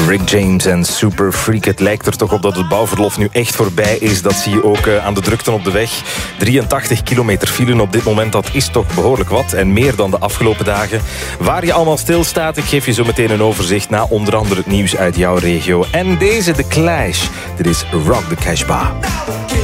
Rick James en Super Freak. Het lijkt er toch op dat het bouwverlof nu echt voorbij is. Dat zie je ook aan de drukte op de weg. 83 kilometer file op dit moment, dat is toch behoorlijk wat. En meer dan de afgelopen dagen. Waar je allemaal stilstaat, ik geef je zo meteen een overzicht na onder andere het nieuws uit jouw regio. En deze, The Clash. Dit is Rock the Casbah.